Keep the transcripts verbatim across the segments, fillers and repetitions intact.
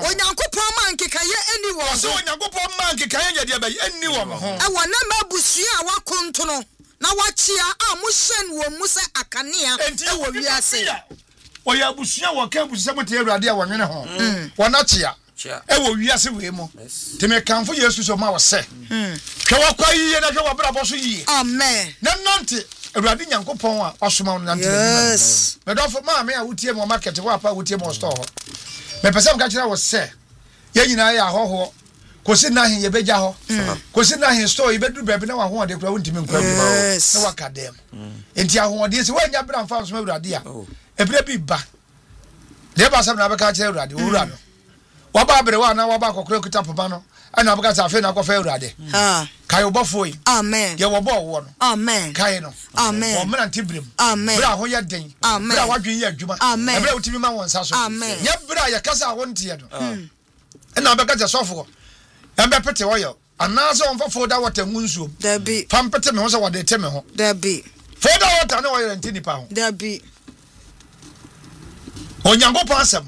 onyankopɔn man kekaye eni wo so onyankopɔn man kekaye nya de ba eni wo ho e wona mabusua wakonto no na wachia a mo hyen wo mu se akanea e wo wiase oya abusua wo ka abusua mo te Awurade a wonwene ho wona chia e wo wiase we mo te me kanfo Yesu so ma wo se hwe wakwa yiye na hwe wabrabo so yiye amen na nante Awurade nyankopɔn a osoma no nante yes me do fo ma me a wotie mo market wo apa wotie mo store ho me pese ka kira wo se ye nyina ya hoho kosi na hin ye beja ho kosi na hin store ye bedu bebe na wa ho de kura wontimi nkwa bi ba na waka dem enti ahode se wanya bra mfa so Awurade a ebire bi ba de ba sam na be ka kira Awurade owura no waba bere wa na waba kokoro kuta papa no ana abaka sa fe na kofa Awurade ha kai obofo yi amen ye wo bo wo no amen kai no amen o mena ntibrim amen bra ho ye den bra wadwen ye adwuma bra utimi ma won sa so ye bra ye kasa ho ntie no ana abaka ja sofo embe pete wo yo ana so on fofo da wata ngunsuo da bi fam pete me ho so wade te me ho da bi fo da wata na wo ye ntini pa ho da bi onyankopɔn asɛm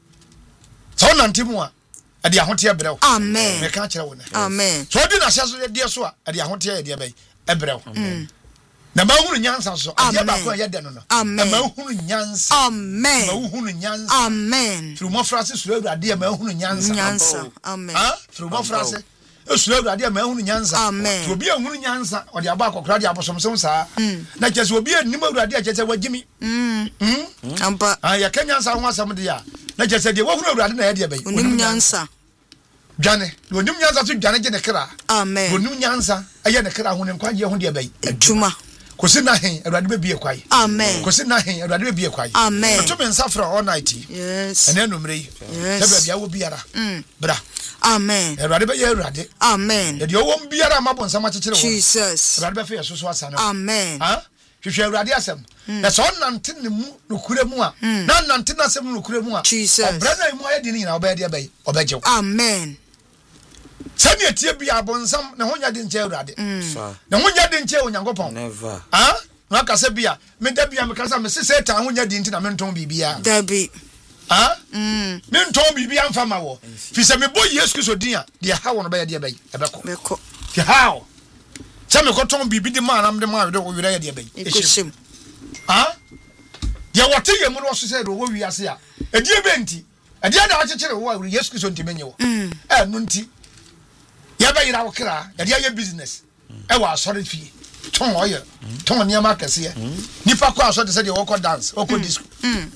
so nantimu a ade ahote ebrew amen me ka kire wo na amen so di na hye so de so a ade ahote ye de bai ebrew na ma hunu nyansa so ade ba ko ye de no no na ma hunu nyansa amen ma hunu nyansa amen through mo frase so Awurade ma hunu nyansa nyansa amen ah through mo frase so Awurade ma hunu nyansa amen obi hunu nyansa ode aba akokra de abosom saa na kese obi anim Awurade a kese wagimi mm ampa ah ya kanyansa ho asam de ya na kese de wo hunu Awurade na ye de bai onim nyansa dwane onim nyansa so dwane je ne kra amen onim nyansa aye ne kra ho ne kwaje ho de bai adwuma kosi na hen Awurade be bie kwai amen kosi na hen Awurade be bie kwai amen to me nsafra all night yes ene numre yi yes tebe bia wo biara bra amen Awurade be ye Awurade amen de wo biara mabo nsama kekere wo Jesus Awurade be fe yeso so asane amen ha hwehwe Awurade asem na so nante ne mu no kure mu a na nante na asem no kure mu a obra na mu aye di ni na oba de bai obaje amen sani etie bia abonsam ne honya de nche Awurade ne honya de nche onyankopon never ha na kase bia me da bia me kasa me sese ta honya de nti na me nton bibia dabi ha mm me nton bibia mfa ma wo fi se me boy Yesu Kristo din a de ha wo no ba ye de bai ebeko beko fi how se me ko ton bibi de ma na me de ma de wo wira ye de bai ekoshim ha de wote ye mu no so se de wo wi ase a edie be nti edie da akekere wo Yesu Kristo nti menye wo eh no nti ya ba yira wo kra ya de ye business e wa asore fie ton oye ton niam akese ye nipa ko asore se de wo ko dance wo ko disco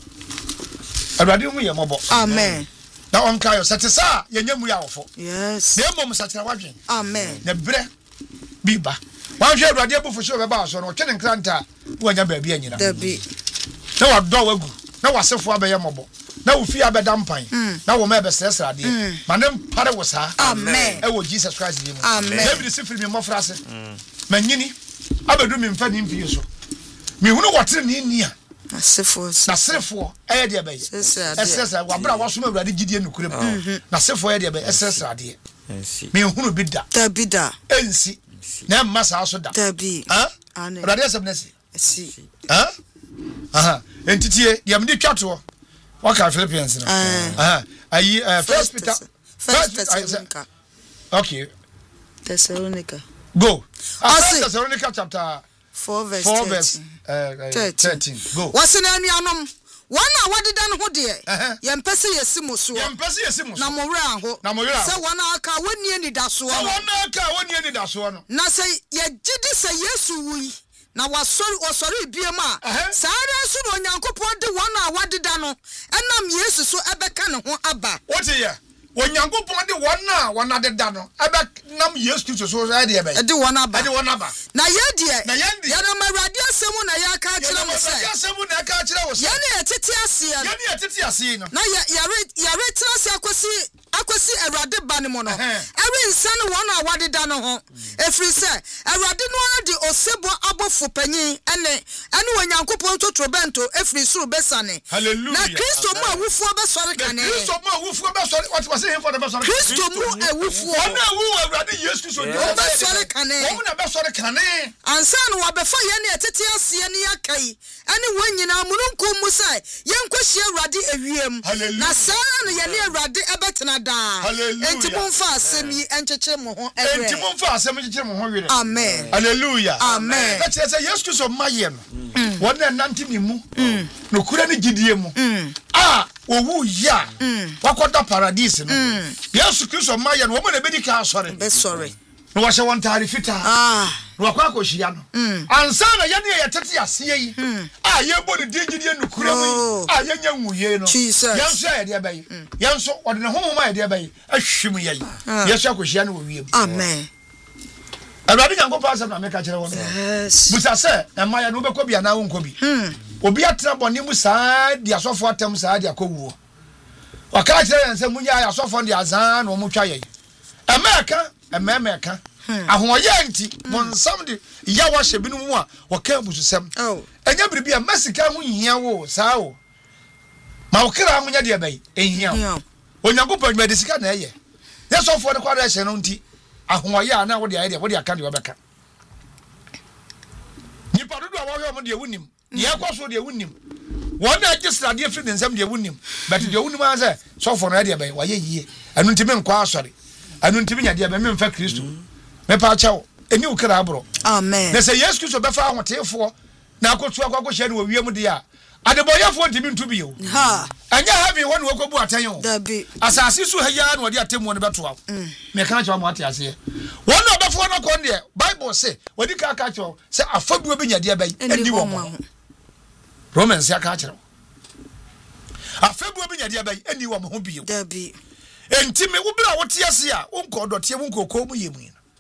Awurade mu ye mobo amen na on kayo sete sa ye nyamu ya wofo yes na emom satira wadwen amen na bre biba wan hwe Awurade abufu so be ba so no twene nkranta wo nya ba bia nyina dabi na wa do wagu na wasefo abaye mobo na wo fi abeda mpan na wo ma be sesra de ma ne mpare wo sa amen e wo Jesus Christ di mu amen David sifiri mi mofra se manyini abedu mi mfa ni mfie so mi hunu wotre ni ni a asefo na sefo e de be sesra wa bra wasoma Awurade gidie nukure mu na sefo e de be sesra de mi hunu bi da dabi da ensi na masa so da dabi ha ane Awurade asem na si si ha aha entitie de am di twato waka Philippians no aha ayi first Peter first Thessalonica okay Thessalonica go first Thessalonica chapter four verse four verse uh, thirteen go wasena anuanom wana wadeda no ho de yempese yesimu so yempese yesimu na mo wura ho na mo wura se wana aka woni ani daso no wana aka woni ani daso no na se ye gidi se Yesu wi na wasori osori biem a saare so no Onyankopon de wana wadeda no enam Yesu so ebeka ne ho aba what ye Onyankopon de wana wana deda no ebe nam Yesu Kristo so so de ebe de wana aba de wana aba na ye die na ye die ya na Awurade asemu na ya ka kire mo se ya asemu na ka kire wo se ya na etete ase ya na etete ase no na ya ya ya retina se akosi akosi awurade ba ne mo no every nsan won a wadeda no ho efiri se awurade no ara di osebo abofo panyin ene ene wanyankopɔn totrobento efiri suru besane na Kristo mu awufo besore kane Kristo mu awufo besore what was him for the besore Kristo mu awufo ona awu awurade Yesu so besore kane wo na besore kane ansa no wabefa ye ne etete ase ne yakai ene wanyina mununkum mu sai yenkwohie awurade ewiem na saa no ye ne awurade ebetena da enti momfa asem yi encheche mo ho ewe enti momfa asem encheche mo ho were amen hallelujah amen that is say Yesu so maye no wona nante ni mu no kura ni gidie mu ah owu ya wakoda paradise no Yesu Kristo maye no wo mo na bedi ka asore be sorry no wa she won tare fita ah no akwa akohia no ansa na ye ne ye tete ase yi ah ye bo ni digidie no kura mu ah ye nya nwuye no yenso ye de bayi yenso ode ne honhoma ye de bayi ahwim ye yi Yesu akohia no wo wiem amen Awurade nyango pa asem na meka kire won busa se ema ya no be ko bia na wo nko bi obi atena bone mu saa di asofo atem saa di akowuo waka kire yense munya ya asofo di azan no mu twa ye emeka ememeka ahoye nti monsam di ya wa hye binu mu a waka bususem enya biribi a masika ho hia wo saa wo ma wokra ho nya de bai ehia onyango pa dwuma de sika na eye yesofo de kwara hye no nti ahoye ana wo de aye de wo de aka de wobeka ni padodo a wo hwe mo de wunim ye kwaso de wunim wona agisra de firi nsam de wunim but de wunim an say sofo na de bai waye yie anu ntimi nkwa asore anu ntimi nya de bai me mfa Kristo me pa chawo eni ukra abro amen na say Yesu Kristo be fa ahotefo na akotu akwa hye no wiem de a adeboyefo ntimi ntubi yo ha anya habi won wo kobu atan yo dabi asase su haya na odi atemu no beto awo me kan chawo mo ate ase won no befo no kon de Bible say wodi ka ka chawo say afabuo be nyade bai eni wo mo Romans ya ka chawo afabuo be nyade bai eni wo mo ho biyo dabi enti me wo bra wo tie ase a wo nko dote wo nko ko mu yemu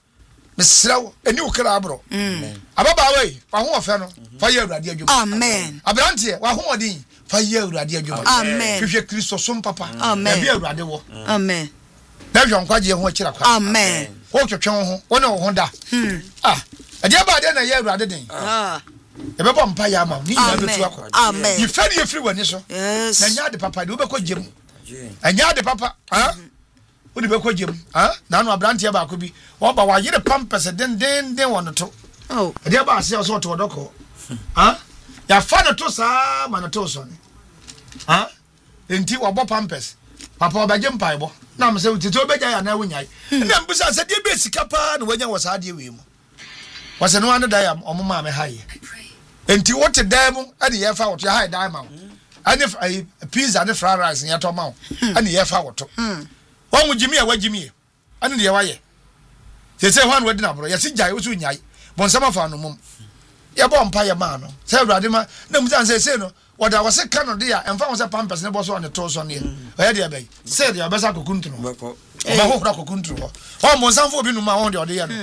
mesrawo eni ukra abro ababa we wa ho ofe no fa ye awurade adwuma amen abrante wa ho odin fa ye awurade adwuma amen hwehwe Kristo som papa amen bi awurade wo amen na hwe nkwaje ho akira kwa amen wo twetwe ho wo na wo ho da ah ade ba de na ye awurade den ah e be bom mpa ya ma ni nya betu akwa amen yi fari ye firi wani so yes na nya de papa de wo be ko gem anya de papa ah wo de be ko gem ah na no abrante ba ko bi wo ba wa yire pampers den den den won to oh ade ba ase so to doko ah ya fa no to sa ma no to so ni ah enti wo bo pampers papa obaje mpai bo na me se tete obeja ya na wunyai na mbusa se de be sika pa na wanya wo sa de we mu wase no anu da ya omuma me haye enti wo te dan mu ade ye fa wo to haye dan ma ani pizza ne fried rice ya to ma ani ye fa wo to won wo jimi ya wa jimi ani de ye wa ye se se hwan wadi na bro ye si jai wo su nyai bon sama fa no mum ye bo mpa ye ma no se awurade ma na mu san se se no wada wase ka no de ya emfa wo se pampers ne bo so on the to so ne o ye de be se de abesa kokuntu no ba ho hura kokuntu ho o mo san fo bi no ma won de o de ye no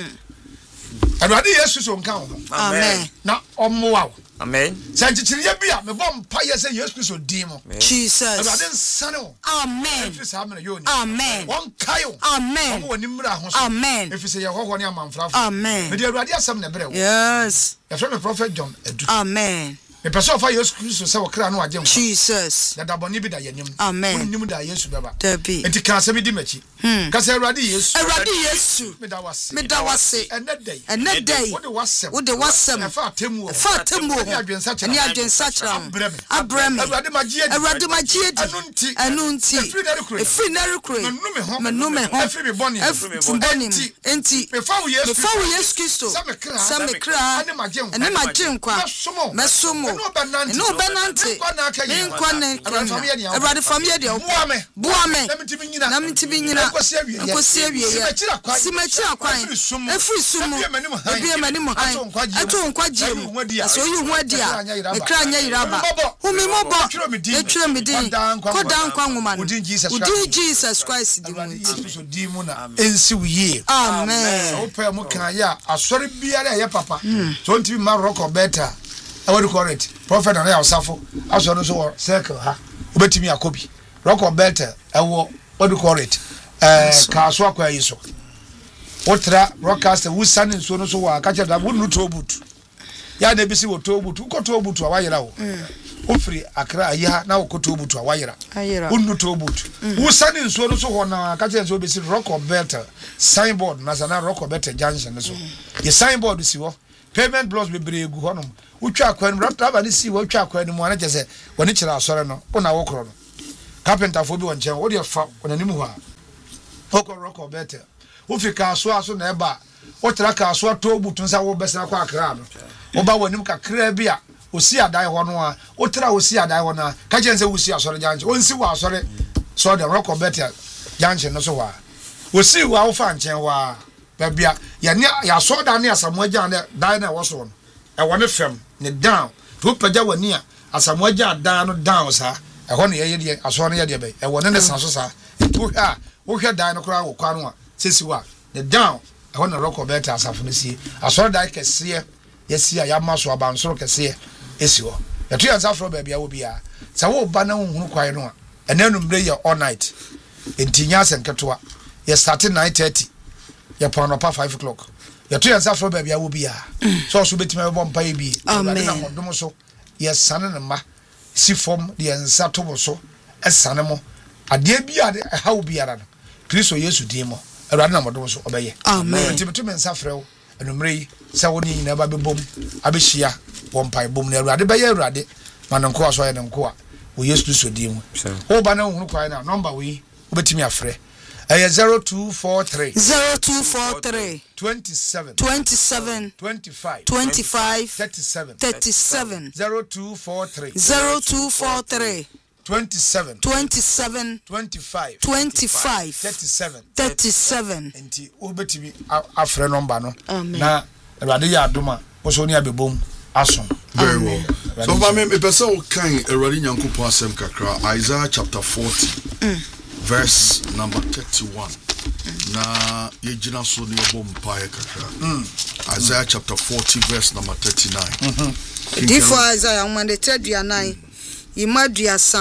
awurade Yesu so nka ho amen na omowa amen sanchichiriye bia me bom pa ye se Yesu Kristo dimo Jesus awurade nsane wo amen efiri sa amena yoni amen won kayo amen won woni mmra ho so amen efiri se ye hoho ne amanfrafo amen me de awurade asem na brɛ wo yes ya from the prophet John edu amen me person fa Yesu Kristo se wo kra no agye mfa Jesus na daboni bi da yanim amen wonnim da Yesu beba dabi enti ka se bi di machi ka se awurade Yesu awurade Yesu me da wase me da wase enedai enedai wo de wasem wo de wasem fa atemu fa atemu ni adwensa kyerɛ ni adwensa kyerɛ abrem abrem awurade magye awurade magye di anu nti anu nti efiri na rekure efiri na rekure menume ho menume ho efiri me bɔne efiri bɔne enti me fa wo Yesu me fa wo Yesu Kristo sɛ me kra sɛ me kra ane magye nkwa ane magye nkwa mesomo mesomo ene obanante ene obanante nkwa na aka yi nkwa ne awurade fam ye ne awurade fam ye de boa me boa me na mitimi nyina na mitimi nyina akosi awie akosi awie simachira kwa simachira kwa efiri sumu efiri sumu ebi emani mo han ato nkwa giem aso yi hu adia me kra nya yiraba humi mobo etwere me din koda nkwa nwoma no udin Jesus Christ di mu Yesu di mu na ensi wiye amen so pa mu kan ya asori biara ye papa so nti ma rock or better I want to correct prophet na ya osafo aso no so circle ha obetimi akobi rock or better e wo what do correct eh kaso akwa yi so wotra broadcaster wo sane nso no so wa ka che da wo nu to boot ya na bisi wo to boot ko to boot wa wayera wo wo free akra ayi na wo ko to boot wa wayera wo nu to boot wo sane nso no so ho na ka che nso bisi rock of better signboard na sana rock of better junction no so ye signboard si wo payment blocks be bregu ho no wo twa akwa no raba ni si wo twa akwa ni mo na che se woni kira asore no wo na wo kro no carpenter fo bi won chen wo de fa onanim ho a oko rock of better wo fi ka so aso na eba wo tra ka so to butu nsa wo besa kwa akra no wo ba wanim ka kra bia osi adai ho no a wo tra osi adai ho na ka je nse wo si asore janche wo nsi wo asore so the rock of better janche no so wa wo si wo wo fa nchen wa ba bia ya ne ya so da ne asamoagya ne dai na wo so no e wo ne fem ne down to pagya wani a asamoagya dan no down sa e ho ne ye ye asore ne ye de be e wo ne ne san so sa wo hwa wo hwa dan no kra wo kwa no a sisi wa the down I want to rock of better asafo no sie asoro dai kese yesi ya maso abansoro kese esi ho ya tu ansafo ba bia wo bia sa wo ba na hunhunu kwai no a enanu mbre ya all night entinya senketoa ya start nine thirty ya pono pa five o'clock ya tu ansafo ba bia wo bia so so betima bo mpa bi na modom so ya sane ne ma si form de ensa to bo so esane mo ade bia de ha wo bia na Kristo Yesu dimo Erade na modom so obeye amen timetu mensa frɛw enumre yi sɛ woni nyina ba bebom abehia wo mpai bom na Erade beye Erade ma no nko aso ye nko a wo Yesu Kristo dimo wo ba na hunu kwai na number we obetimi afrɛ ɛyɛ zero two four three zero two four three twenty-seven twenty-seven twenty-five twenty-five thirty-seven thirty-seven zero two four three zero two four three twenty-seven twenty-seven twenty-five twenty-five thirty-seven thirty-seven enti obetimi afrɛ number no amen na Erade ya adoma wo so ni abebom aso very well so ba me me pese o kan Erade Nyankopon asem kakra Isaiah chapter forty mm. verse number thirty-one mm. na yegina so ne bom pae kakra mm. Isaiah chapter forty verse number thirty-nine mhm Difo Isaiah one thirty-nine imaduasa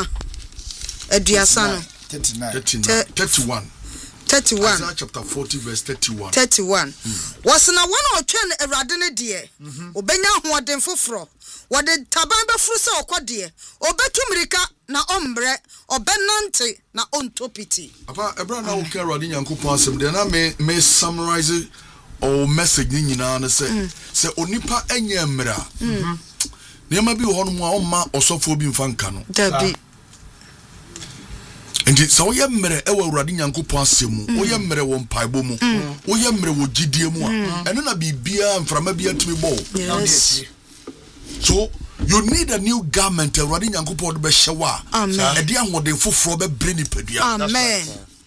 aduasa no thirty-nine thirty-one thirty-one Isaiah chapter forty verse thirty-one thirty-one wasna wona otwen Erade ne de obenya hoɔden foforo wode taban befuru se okode obetumirika na ombre obenante na ontopiti apa ebra na wo ka Erade Nyankopon asem de na me me summarize o message ni nyina na se se onipa enya mra mhm nema bi ho no mu a o ma osofo bi mfa nka no dabi Enti so ye mmere e wa Erade Nyankopon asemu o ye mmere wo mpaibo mu o ye mmere wo gidie mu a eno na bibia mframa bia tumi bo yes so you need a new garment Erade Nyankopon de be hyewa e de ahoden foforo be bre ni padua amen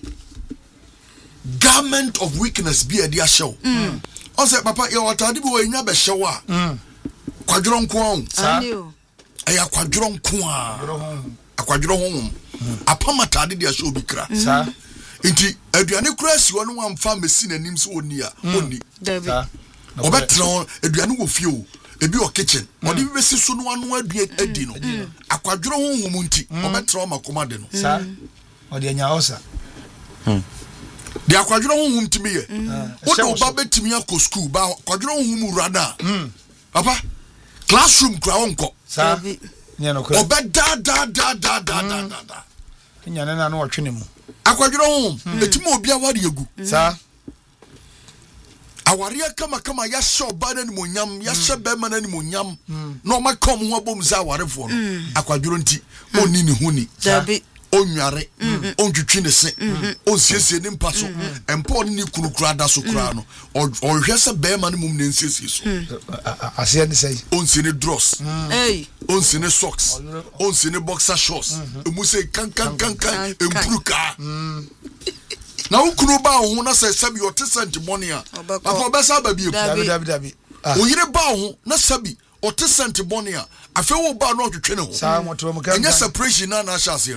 garment of weakness be e de ahyew o say papa ye watade bi wo nya be hyewa kwadworo nko an sa e ya kwadworo nko a akwadworo honhom apamatade de ahyew bi kra sa nti aduane kura si wo no amfa machine anim so oni a oni dabi obetron aduane wo fie o ebi o kitchen odi bi besi so no anu adua adi no akwadworo honhom nti obetron makoma de no sa odi anya osa hmm de akwadworo honhom timi ye o do ba betimi akọ school ba akwadworo honhom rada hmm papa classroom kura wonko sa nya no kura obeda da da da da da da nya na na otwene mu akwadworo honhom etimo obi awari egu sa awari kama kama ya show bana ni monyam ya shebe mana ni monyam no ma kom ho bom za awarefo no akwadworo nti oni ni huni dabi onware ontwitwi ne se onsiesie ni mpaso empo ni kunukura da so kura no ohwe se be ma ni mum ne nsiesie so ase ni sei onsi ni dross hey onsi ni socks onsi ni boxer shorts emu se kan kan kan kan empruka na ukunu ba ho na se sabi o tesent money a papa obesa ba bi dabi dabi dabi o yire ba ho na sabi o tesent money a afa wo ba no twetwe ne ho sa moto mo kan enya separation na na shase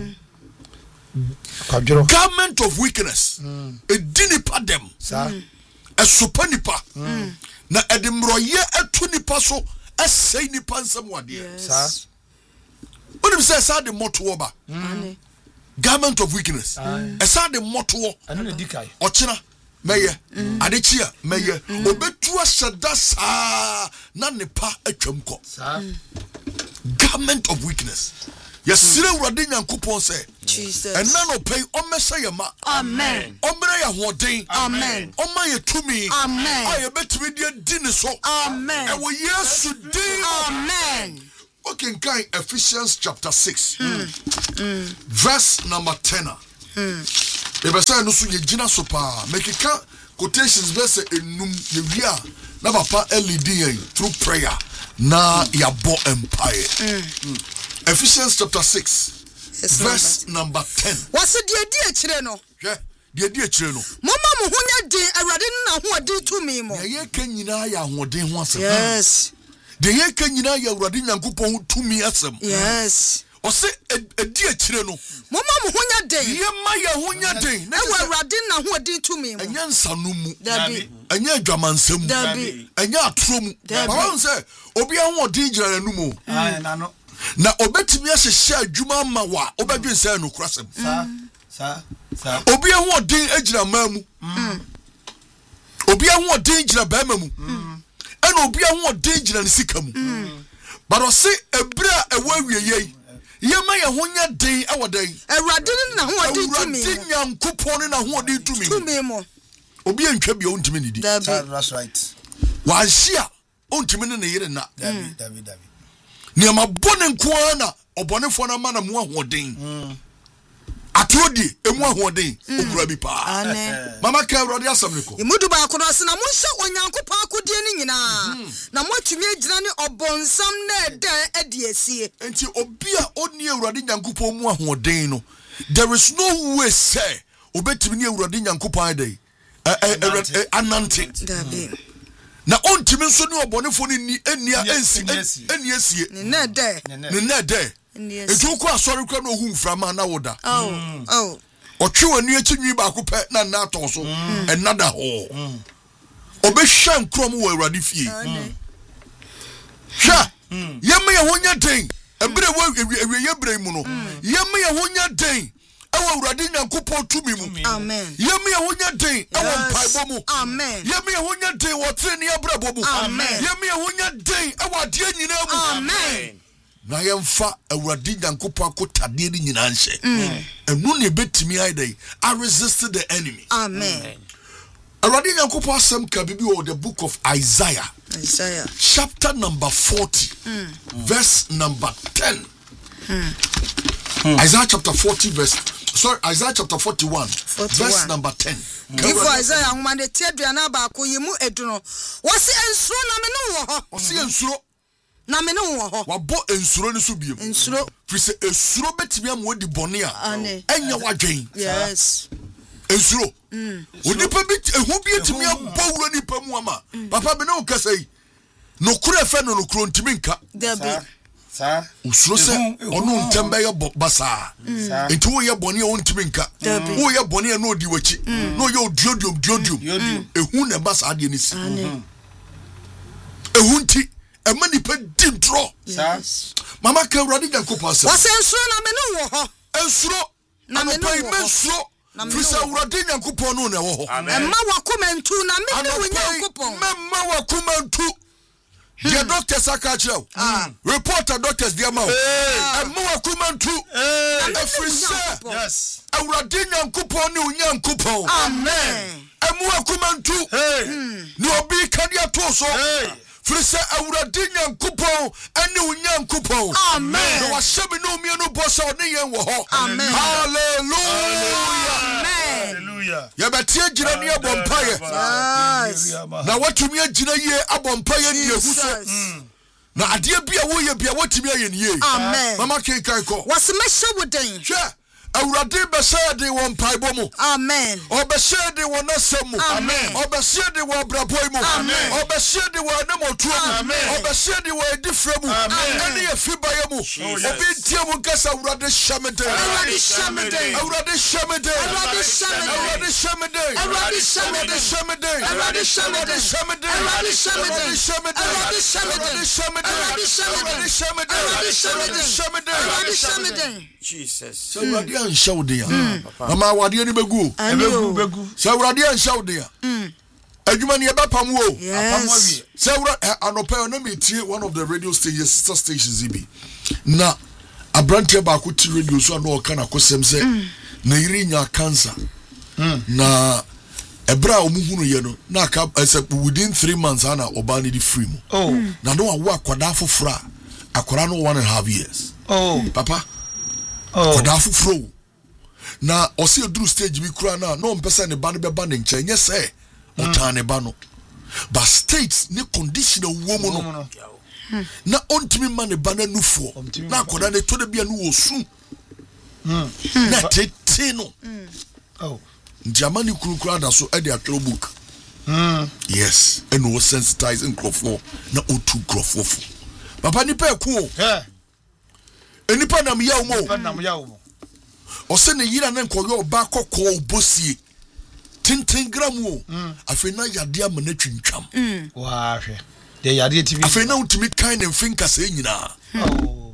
kwadworo garment of weakness e dini pa dem sa e sopa nipa na edimroye atu nipa so esei nipa nsam wade sa onim se sa de moto oba garment of weakness ɛsa de mɔtoɔ ɛno na di kai ɔkyena mɛyɛ adekyi a mɛyɛ obetu ahyɛda saa na nepa atwam kɔ saa garment of weakness yɛsrɛ Awurade Nyankopɔn sɛ Jesus. ɛna no pɛi ɔmmɛhyɛ yɛ ma Amen. ɔmmrɛ yɛ ahoɔden Amen. ɔmma yɛ tumi Amen. a yɛbɛtumi de adi ne so Amen. ɛwɔ Yesu din Amen. okay nkan Ephesians chapter six verse number ten yɛbɛsɛ no so yɛgyina so paa mɛkeka quotations bɛ sɛ enum yɛwie a na papa leading yɛn through prayer na yɛabɔ empire Ephesians chapter six Yes, verse number ten. What's the idea, Chireno? Yeah, the idea, Chireno. Mama Muhunya de Aradina who did to me more. Yeah, can you know ya who did once? Yes. The year can you know ya Radina Gupon to me as them? Yes. Or say a dear Chireno. Mama Muhunya de Yamaya Hunya day. Never Radina who did to me. And yan Sanumu, Dabi. and yan Jamansem, Dabi. and ya Trum. I say, Obia more danger and no no na obetimi ahyehyɛ adwuma ma wa obedwen sɛ no krasem sa sa sa obi ahu odin agyina mamu obi ahu odin gyina baama mu ɛna obi ahu odin gyina ne sika mu but ɔse ebere a ɛwɔ awieyɛ yɛma yɛ ho nya den ɛwɔ dan Awurade na ho odin to me. Awurade Nyankopɔn na ho odin to me To me mo. obi antwa bi ontimi ne di Dabi. that's right wanhia ontimi ne ne yere na dabi dabi dabi nneɛma bɔne nkoa na ɔbɔnefoɔ no ama na mu ahoɔden atodi emu ahoɔden okura bi paa Amen. mama ka Awurade asɛm ne kɔ Imudu ba kono se na monhye Onyankopɔn akodie ni nyinaa na motumi agyina ne ɔbonsam na ɛda adi asie. enti obi a onni Awurade Nyankopɔn mu ahoɔden no there is no way say obetimi ne Awurade Nyankopɔn adai anante Dabi. na ontimi nso ne ɔbɔnefoɔ no ni enia ensi enia sie Ne na da. ne na dɛ enti wokɔ asɔre kora na ohu mframa na woda Oh. Oh. ɔtwe w'ani akyi nwi baako pɛ na nna atɔ so ɛna da hɔ ɔbɛhwɛ nkurom wɔ Awurade fie hwɛ yɛma yɛ ho nya den ɛberɛ wɔ awieyɛ berɛ mu no yɛma yɛ ho nya den ɛwɔ Awurade Nyankopɔn tumi mu Amen. yɛma yɛ ho nya den ɛwɔ mpaebɔ mu Amen. yɛma yɛ ho nya den wɔ tenene abrabɔ mu Amen. yɛma yɛ ho nya den ɛwɔ adeɛ nyinaa mu Amen. na yɛmfa Awurade Nyankopɔn akotadeɛ no nyinaa nhyɛ ɛno ne ɛbɛtumi ayɛ dɛn I resist the enemy. Amen. Awurade Nyankopɔn asɛm ka bibi wɔ the book of Isaiah Isaiah. chapter number forty verse number ten. Isaiah chapter forty verse sorry Isaiah chapter forty-one verse number ten. Give Isaiah homa de tie aduana ba ko yimu eduno. Wose ensuro na me no wo ho. Ɔse ensuro Na me no wo ho. wabɔ ensuro ne so biem. Ensuro. Firi sɛ esuro betimi am wodi bɔne a Ane. ɛnyɛ wadwen. Yes. Ensuro. Onipa bi ehu bi etimi abɔ wura nipa mu ama. Papa bi ne wo kasa yi. No kura fe no no kuro ntimi nka. Dabi. sa Usuro sɛ ɔno ntɛm bɛyɛ basaa nti woyɛ bɔne a wontimi nka woyɛ bɔne a na ɔdi w'akyi na ɔyɛ oduodiom duodiom ɛhu na ɛba saa adeɛ no si ɛhu nti ɛma nipa di ntorɔ mama ka Awurade Nyankopɔn asɛm Wose ensuro na me no wo ho. ɛnsuro Na me no anɔpa yi wɔ hɔ. mɛnsuro firi sɛ Awurade Nyankopɔn no na ɛwɔ hɔ Emma wakoma ntu na me ne wo anɔpa yi Nyankopɔn. mɛma wakoma ntu deɛ doctors aka kyerɛw reporter doctors deɛ ma wo ɛma wakoma ntu ɛfiri sɛ yes Awurade Nyankopɔn ne wo Nyankopɔn Amen. ɛma wakoma ntu ne obi ka de ato so firi sɛ Awurade Nyankopɔn ɛne wo Nyankopɔn Amen. na wahyɛ me ne omienu bɔ sɛ ɔne yɛn wɔ hɔ Amen. hallelujah Amen. hallelujah yɛbɛteɛ gyina ne abɔ mpayɛ Yes. na watumi agyina yie abɔ mpayɛ ne yɛhu so Jesus. na adeɛ bi a woyɛ bi a watumi ayɛ ne yie Amen. mama kenkan kɔ Wose mehyɛ wo den. hwɛ Awurade bɛhyɛ de wɔ mpaebɔ mu Amen. ɔbɛhyɛ de wɔ n'asɛm mu Amen. ɔbɛhyɛ de wɔ abrabɔ yi mu Amen. ɔbɛhyɛ de wɔ anamɔtoɔ mu Amen. ɔbɛhyɛ de wɔ adifrɛ mu ɛne afibayɛ mu obi ntie mu nkasa Awurade hyɛ me den Awurade hyɛ me den. Awurade hyɛ me den Awurade hyɛ me den. Awurade hyɛ me den Awurade hyɛ me den. Awurade hyɛ me den Awurade hyɛ me den. Awurade hyɛ me den Awurade hyɛ me den. Awurade hyɛ me den Awurade hyɛ me den. Awurade hyɛ me den Awurade hyɛ me den. Awurade hyɛ me den Awurade hyɛ me den. Awurade hyɛ me den Awurade hyɛ me den. Jesus. So awurade anhyɛ wo den a mama awade ni begu Ebegu begu. so awurade anhyɛ wo den a adwuma ne yɛbɛpam wo Yes. so awurade anɔpɛ na metie one of the radio stations sister stations ibi na abrante ba ko ti radio so na ɔka na kosɛm sɛ na yiri nya cancer na ebra omuhunu ye no na ka within three months ana oba ne di free mu Oh. na no awo akwada fofora akwara no one and a half years Oh. papa Oh. akwada foforo na ɔse eduru stage bi kura na no mpesa ne ba ne beba ne nkyɛn nye sɛ ɔtan ne ba no but states ne condition wo mu no na ontimi ma ne ba na nufuo na akwada ne to de bia no wo su na tete no Oh. Germany kurukura da so e dey atwere book. Mm. Yes, and no sensitize nkrofo na otu nkrofo fo. Papa ni pa ku o. Yeah. Enipa nam ya mo. Pa nam ya wo. O se ne yira na nkoyo oba kokko obosie. Tintin gram o. Afi na yade am na twintwam. Wa hwe. De yade T V. Afi na utimi kan ne mfinka se nyina. Oh.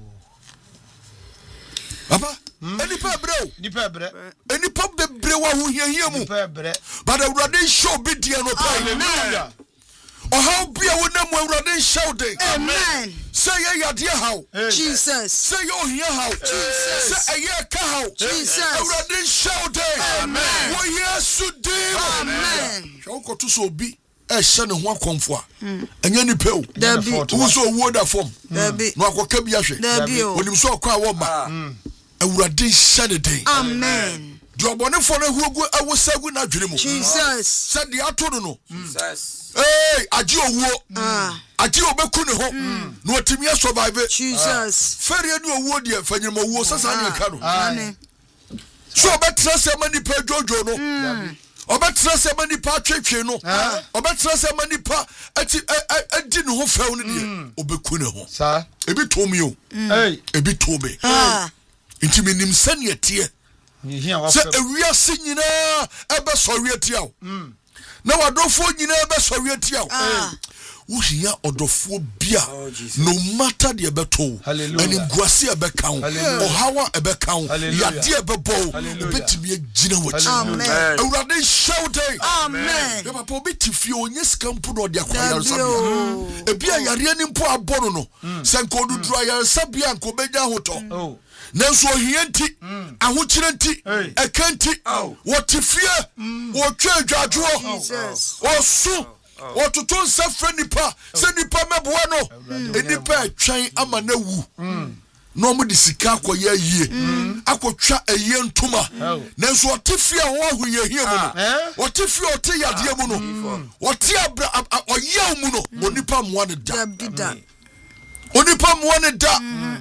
Papa, enipa breo. Nipa bre. Enipa bebre wa ho hiahia mu. Nipa bre. But the Urade show be dia no pa. Hallelujah. O how be a wona mu Urade show day. Amen. Say ya yade how. Jesus. Say yo here how. Jesus. Say a year ka how. Jesus. Urade show day. Amen. Wo yesu dim. Amen. Show ko to so bi e hye ne ho akomfo a. Anya ni pe o. Dabi. Wo so wo da form. Dabi. No akoka bi ahwe. Dabi o. Onim so akwa wo ba. Urade hye ne den. Amen. Diobone for na huogu awosagu na dwene mu. Jesus. Said the ato no no. Jesus. Hey, aji owo. Ah. Aji obeku ne ho. No otimi survive. Jesus. Ferie ne owo de fanyem owo sasa ne ka no. Amen. So obetra se mani pa jojo no. Obetra se mani pa twetwe no. Obetra se mani pa ati adi ne ho few ne de. Obeku ne ho. Sa. Ebi to me o. Hey. Ebi to me. Ah. Intimi nim sane tie. Ni hia wa Se fe. ewiase nyina ebe sɔre atia wo na wadofo nyina ebe sɔre atia wo wo hia odofo bia no matter the beto and nguase ebe kan ohawa ebe kan yade ebe bo obetimi agina wachi Amen. Awurade shout Amen. ya papa obeti fie onye skampu no de akwa yaresabia ebi ayare ni mpo abono no sankodu dura yaresabia nkobenya hoto Oh. nanso ohienti ahokyere nti ekanti wotifie wotwa adwadwo Jesus. osu wototo nsa fra nipa se nipa meboa no enipa atwan ama na wu no mo de sika akoya yie akotwa eye ntoma nanso otifie ho ahoyehie mu no otifie ote yade mu no ote abra oya mu no onipa moa ne da Dabi. onipa moa ne da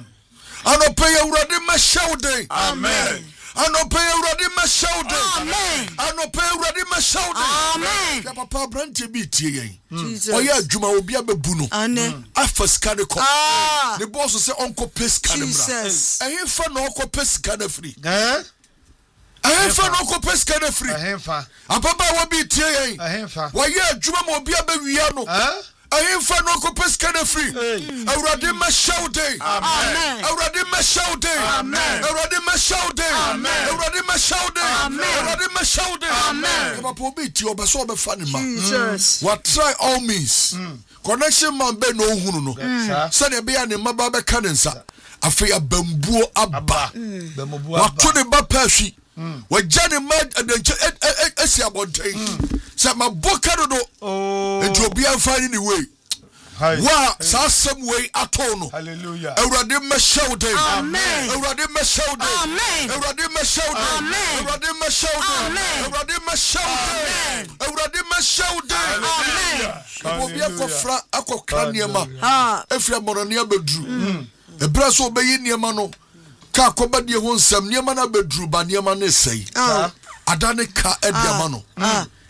Anope Urade Mashaude. Amen. Anope Urade Mashaude. Amen. Anope Urade Mashaude. Amen. Ya papa brante bi tie yen. Jesus. Oya adwuma obi abebu no. Amen. Afaska de ko. Ah. The boss say onko peska ne bra. Jesus. Ehin fa no onko peska na free. Eh? Ehin fa no onko peska na free. Ahemfa. Apapa wo bi tie yen. Ahemfa. Oya adwuma mo obi abewia no. Eh? Ahemfa no onko peska na free. Urade Mashaude. Amen. Urade Mashaude. Amen. Urade Mashaude. Amen. Urade Mashaude. Amen. Urade Mashaude. Amen. Papa obi ti obeso obefa ne ma. Jesus. What try all means. Connection man be no hunu no. Say de be ya ne maba be ka ne nsa. Afi abambuo aba. Bemobu Wato aba. ne ba pashi. Wagya ne ma adanche esi abonten. Say maboka do do. Oh. Enti obi amfa ni way. Hi. Wa sa asem wey ato no. Hallelujah. Awurade mɛhyɛw den. Amen. Awurade mɛhyɛw den. Amen. Awurade mɛhyɛw den. Amen. Awurade mɛhyɛw den. Amen. Awurade mɛhyɛw den. Awurade mɛhyɛw den. Amen. Obi akɔfra akɔka nneɛma. Ah. Efiri amɔnɔne abɛduru. Ebra so obɛyi nneɛma no. Ka akɔba die ho nsɛm nneɛma no abɛduru ba nneɛma no esɛi. Ah. Adane ka ɛdi ama no.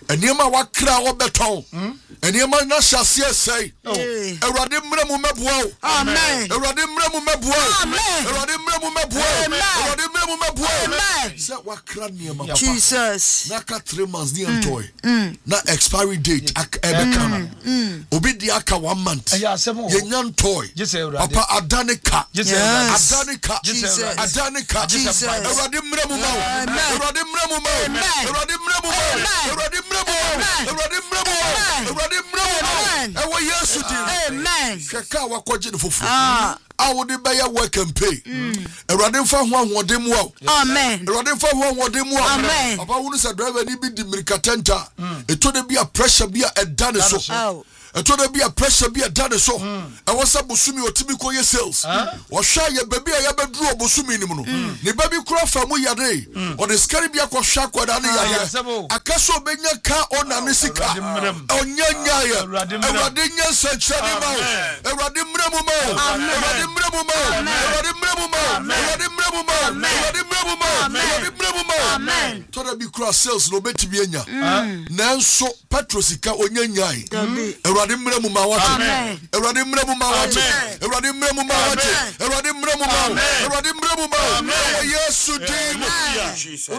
Eniema wakra obeton. Eniema na hyase asai. Awurade mmra mu meboa. Amen. Awurade mmra mu meboa. Amen. Awurade mmra mu meboa. Awurade mmra mu meboa. Amen. Say wakra niema. Jesus. Na ka three months ni entoy. Na expiry date ebeka. Obi di aka one month. Ye nyan toy. Papa adanika. Adanika. Adanika. Awurade mmra mu ma. Awurade mmra mu ma. Awurade mmra mu ma. Awurade mmra mu ma. Awurade mmra mu ma. Awurade mmra mu ma. Ewo Yesu di. Amen. Hweka wakoje ne fufu. Ah. Awode be ya work and pay. Awurade mfa ho ahode mu a. Amen. Awurade mfa ho ahode mu a. Amen. Papa wonu sa driver ni bi di mirika tenta. Eto de bi a pressure bi a eda ne so. Eto de bi a pressure bi a eda ne so. E wo sa bosumi otimi koye sales. Wo hwa ye baby a ya bedru obosumi ni mu no. Ne baby kura fa mu yade. O de skari bi akọ hwa kwada ne yade. Akaso benya ka ona ne sika. Onya nya ya. Awurade nya sanchane ma. Awurade mmra mu ma. Awurade mmra mu ma. Awurade mmra mu ma. Awurade mmra mu ma. Awurade mmra mu ma. Awurade mmra mu ma. Amen. To de bi kura sales no betimi enya. Nanso Petro sika onya nyai. Awurade mmra mu ma wate. Awurade mmra mu ma wate. Awurade mmra mu ma wate. Awurade mmra mu ma. Awurade mmra mu ma. Yesu di.